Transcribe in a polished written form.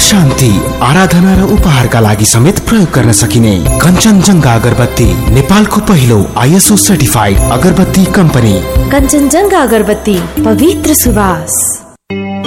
शान्ति, आराधना र उपहारका लागि समेत प्रयोग गर्न सकिने कञ्चनजङ्घा अगरबत्ती नेपालको पहिलो ISO सर्टिफाइड अगरबत्ती कम्पनी। कञ्चनजङ्घा अगरबत्ती, पवित्र सुवास।